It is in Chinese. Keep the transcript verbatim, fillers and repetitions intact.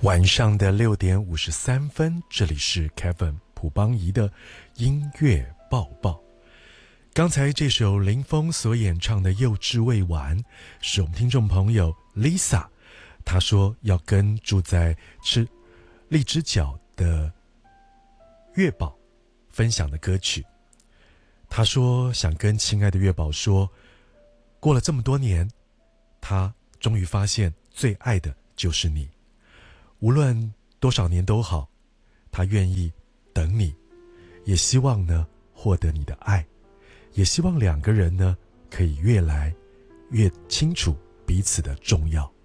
晚上的六点五十三分，这里是 Kevin 朴邦仪的音乐报报。刚才这首林峰所演唱的《幼稚未完》，是我们听众朋友 Lisa， 她说要跟住在吃荔枝角的月宝分享的歌曲。她说想跟亲爱的月宝说，过了这么多年，她终于发现最爱的就是你。无论多少年都好，他愿意等你，也希望呢获得你的爱，也希望两个人呢可以越来越清楚彼此的重要。